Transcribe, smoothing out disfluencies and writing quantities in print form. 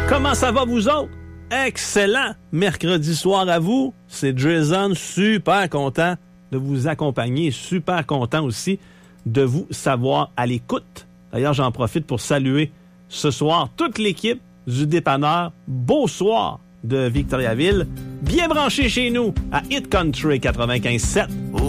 Comment ça va, vous autres? Excellent! Mercredi soir à vous. C'est Jason, super content de vous accompagner. Super content aussi de vous savoir à l'écoute. D'ailleurs, j'en profite pour saluer ce soir toute l'équipe du dépanneur Beau Soir de Victoriaville. Bien branché chez nous à Hit Country 95.7.